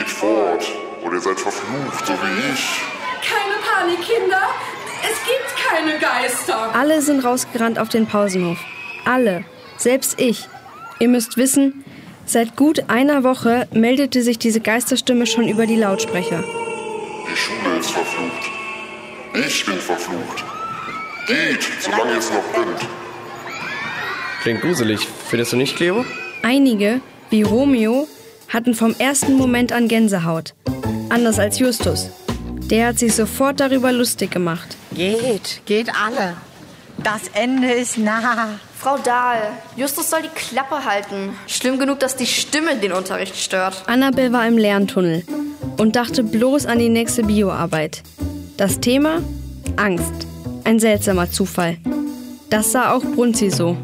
Geht fort, oder ihr seid verflucht, so wie ich. Keine Panik, Kinder. Es gibt keine Geister. Alle sind rausgerannt auf den Pausenhof. Alle. Selbst ich. Ihr müsst wissen, seit gut einer Woche meldete sich diese Geisterstimme schon über die Lautsprecher. Die Schule ist verflucht. Ich bin verflucht. Geht, solange ihr es noch könnt. Klingt gruselig, findest du nicht, Cleo? Einige, wie Romeo, hatten vom ersten Moment an Gänsehaut. Anders als Justus. Der hat sich sofort darüber lustig gemacht. Geht alle. Das Ende ist nah. Frau Dahl, Justus soll die Klappe halten. Schlimm genug, dass die Stimme den Unterricht stört. Annabel war im Lerntunnel und dachte bloß an die nächste Bioarbeit. Das Thema? Angst. Ein seltsamer Zufall. Das sah auch Brunzi so.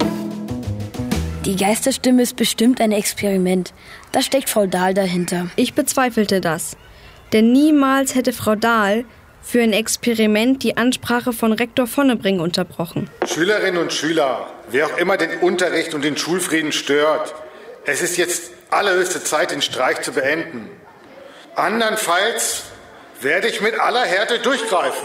Die Geisterstimme ist bestimmt ein Experiment. Da steckt Frau Dahl dahinter. Ich bezweifelte das. Denn niemals hätte Frau Dahl für ein Experiment die Ansprache von Rektor Vonnebring unterbrochen. Schülerinnen und Schüler, wer auch immer den Unterricht und den Schulfrieden stört, es ist jetzt allerhöchste Zeit, den Streik zu beenden. Andernfalls werde ich mit aller Härte durchgreifen.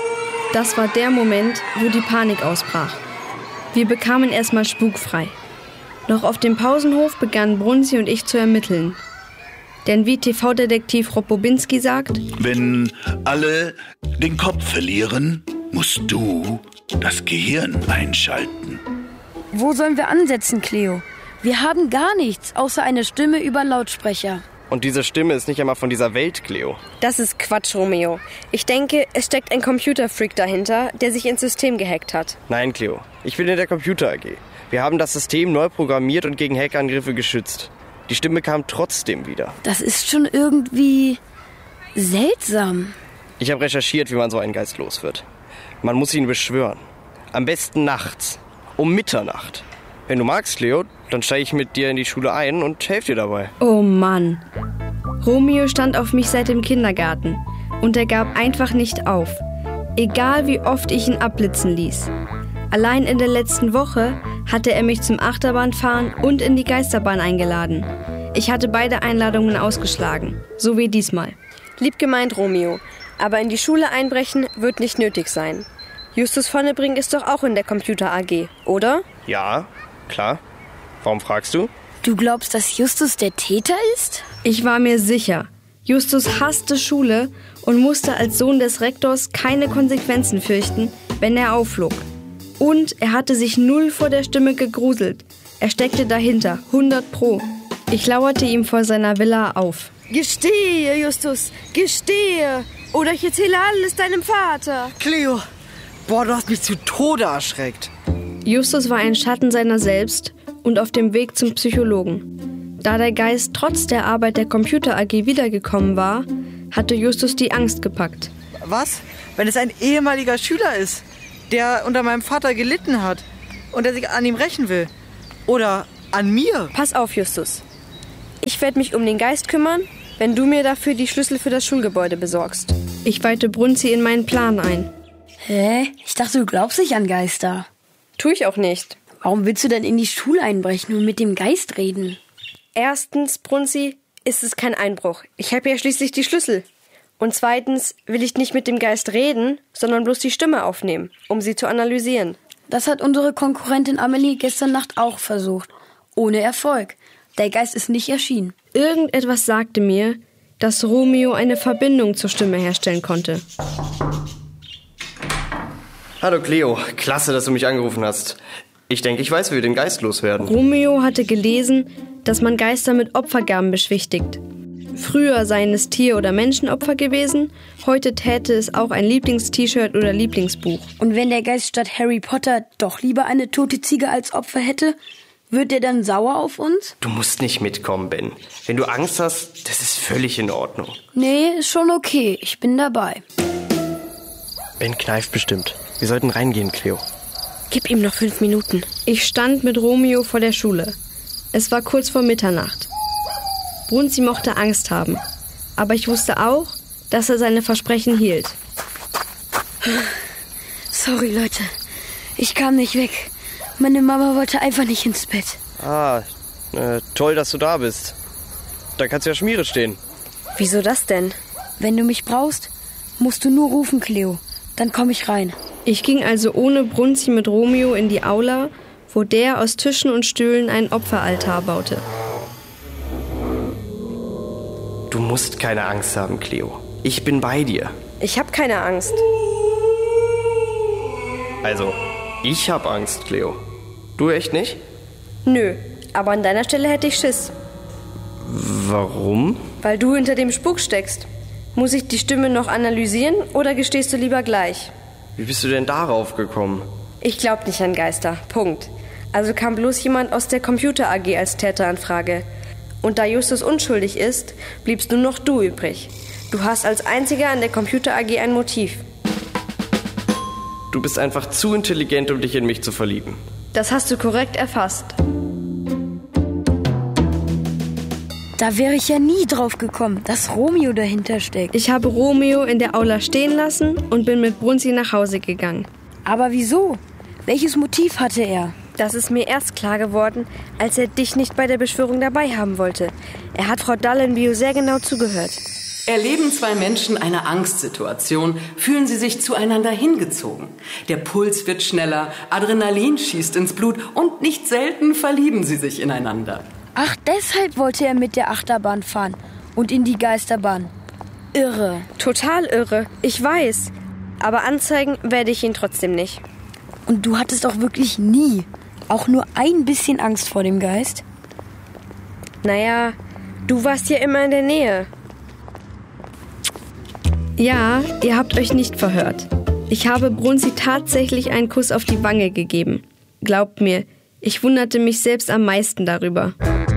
Das war der Moment, wo die Panik ausbrach. Wir bekamen erstmal spukfrei. Noch auf dem Pausenhof begannen Brunzi und ich zu ermitteln. Denn wie TV-Detektiv Rob Bobinski sagt: Wenn alle den Kopf verlieren, musst du das Gehirn einschalten. Wo sollen wir ansetzen, Cleo? Wir haben gar nichts, außer eine Stimme über Lautsprecher. Und diese Stimme ist nicht einmal von dieser Welt, Cleo. Das ist Quatsch, Romeo. Ich denke, es steckt ein Computerfreak dahinter, der sich ins System gehackt hat. Nein, Cleo. Ich bin in der Computer AG. Wir haben das System neu programmiert und gegen Hackerangriffe geschützt. Die Stimme kam trotzdem wieder. Das ist schon irgendwie seltsam. Ich habe recherchiert, wie man so einen Geist los wird. Man muss ihn beschwören. Am besten nachts. Um Mitternacht. Wenn du magst, Cleo, dann steige ich mit dir in die Schule ein und helfe dir dabei. Oh Mann. Romeo stand auf mich seit dem Kindergarten. Und er gab einfach nicht auf. Egal wie oft ich ihn abblitzen ließ. Allein in der letzten Woche hatte er mich zum Achterbahnfahren und in die Geisterbahn eingeladen. Ich hatte beide Einladungen ausgeschlagen. So wie diesmal. Lieb gemeint, Romeo. Aber in die Schule einbrechen wird nicht nötig sein. Justus Vonnebring ist doch auch in der Computer AG, oder? Ja, klar. Warum fragst du? Du glaubst, dass Justus der Täter ist? Ich war mir sicher. Justus hasste Schule und musste als Sohn des Rektors keine Konsequenzen fürchten, wenn er aufflog. Und er hatte sich null vor der Stimme gegruselt. Er steckte dahinter, 100 Pro. Ich lauerte ihm vor seiner Villa auf. Gestehe, Justus, gestehe. Oder ich erzähle alles deinem Vater. Cleo, boah, du hast mich zu Tode erschreckt. Justus war ein Schatten seiner selbst und auf dem Weg zum Psychologen. Da der Geist trotz der Arbeit der Computer AG wiedergekommen war, hatte Justus die Angst gepackt. Was, wenn es ein ehemaliger Schüler ist, der unter meinem Vater gelitten hat und der sich an ihm rächen will? Oder an mir? Pass auf, Justus. Ich werde mich um den Geist kümmern, wenn du mir dafür die Schlüssel für das Schulgebäude besorgst. Ich weihte Brunzi in meinen Plan ein. Hä? Ich dachte, du glaubst nicht an Geister. Tu ich auch nicht. Warum willst du denn in die Schule einbrechen und mit dem Geist reden? Erstens, Brunzi, ist es kein Einbruch. Ich habe ja schließlich die Schlüssel. Und zweitens will ich nicht mit dem Geist reden, sondern bloß die Stimme aufnehmen, um sie zu analysieren. Das hat unsere Konkurrentin Amelie gestern Nacht auch versucht. Ohne Erfolg. Der Geist ist nicht erschienen. Irgendetwas sagte mir, dass Romeo eine Verbindung zur Stimme herstellen konnte. Hallo Cleo, klasse, dass du mich angerufen hast. Ich denke, ich weiß, wie wir den Geist loswerden. Romeo hatte gelesen, dass man Geister mit Opfergaben beschwichtigt. Früher seien es Tier- oder Menschenopfer gewesen, heute täte es auch ein Lieblings-T-Shirt oder Lieblingsbuch. Und wenn der Geist statt Harry Potter doch lieber eine tote Ziege als Opfer hätte, wird er dann sauer auf uns? Du musst nicht mitkommen, Ben. Wenn du Angst hast, das ist völlig in Ordnung. Nee, ist schon okay. Ich bin dabei. Ben kneift bestimmt. Wir sollten reingehen, Cleo. Gib ihm noch 5 Minuten. Ich stand mit Romeo vor der Schule. Es war kurz vor Mitternacht. Brunzi mochte Angst haben. Aber ich wusste auch, dass er seine Versprechen hielt. Sorry, Leute. Ich kam nicht weg. Meine Mama wollte einfach nicht ins Bett. Toll, dass du da bist. Da kannst du ja Schmiere stehen. Wieso das denn? Wenn du mich brauchst, musst du nur rufen, Cleo. Dann komme ich rein. Ich ging also ohne Brunzi mit Romeo in die Aula, wo der aus Tischen und Stühlen einen Opferaltar baute. Du musst keine Angst haben, Cleo. Ich bin bei dir. Ich habe keine Angst. Also, ich hab Angst, Cleo. Du echt nicht? Nö, aber an deiner Stelle hätte ich Schiss. Warum? Weil du hinter dem Spuk steckst. Muss ich die Stimme noch analysieren oder gestehst du lieber gleich? Wie bist du denn darauf gekommen? Ich glaub nicht an Geister. Punkt. Also kam bloß jemand aus der Computer AG als Täteranfrage. Und da Justus unschuldig ist, bliebst nur noch du übrig. Du hast als Einziger an der Computer AG ein Motiv. Du bist einfach zu intelligent, um dich in mich zu verlieben. Das hast du korrekt erfasst. Da wäre ich ja nie drauf gekommen, dass Romeo dahinter steckt. Ich habe Romeo in der Aula stehen lassen und bin mit Brunzi nach Hause gegangen. Aber wieso? Welches Motiv hatte er? Das ist mir erst klar geworden, als er dich nicht bei der Beschwörung dabei haben wollte. Er hat Frau Dallenbio sehr genau zugehört. Erleben zwei Menschen eine Angstsituation, fühlen sie sich zueinander hingezogen. Der Puls wird schneller, Adrenalin schießt ins Blut und nicht selten verlieben sie sich ineinander. Ach, deshalb wollte er mit der Achterbahn fahren und in die Geisterbahn. Irre. Total irre, ich weiß. Aber anzeigen werde ich ihn trotzdem nicht. Und du hattest auch wirklich nie, auch nur ein bisschen Angst vor dem Geist? Naja, du warst ja immer in der Nähe. Ja, ihr habt euch nicht verhört. Ich habe Brunzi tatsächlich einen Kuss auf die Wange gegeben. Glaubt mir, ich wunderte mich selbst am meisten darüber.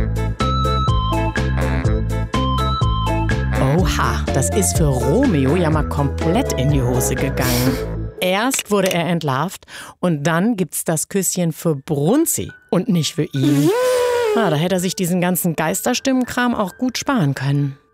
Oha, das ist für Romeo ja mal komplett in die Hose gegangen. Erst wurde er entlarvt und dann gibt's das Küsschen für Brunzi und nicht für ihn. Da hätte er sich diesen ganzen Geisterstimmenkram auch gut sparen können.